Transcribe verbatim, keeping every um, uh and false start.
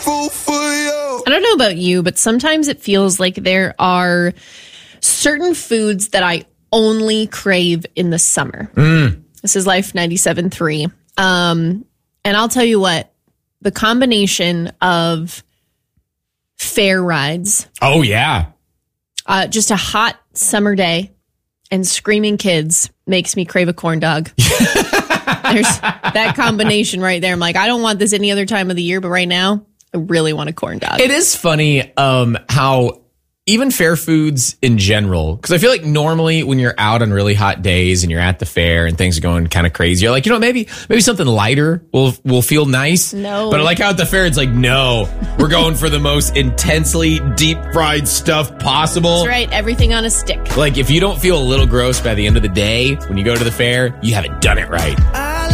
grateful for you. I don't know about you, but sometimes it feels like there are certain foods that I only crave in the summer. Mm. This is Life ninety-seven point three. Um, and I'll tell you what, the combination of fair rides. Oh, yeah. Uh, just a hot summer day and screaming kids makes me crave a corn dog. There's that combination right there. I'm like, I don't want this any other time of the year, but right now, I really want a corn dog. It is funny um, how even fair foods in general, because I feel like normally when you're out on really hot days and you're at the fair and things are going kind of crazy, you're like, you know, maybe maybe something lighter will will feel nice. No. But I like how at the fair, it's like, no, we're going for the most intensely deep fried stuff possible. That's right. Everything on a stick. Like if you don't feel a little gross by the end of the day when you go to the fair, you haven't done it right.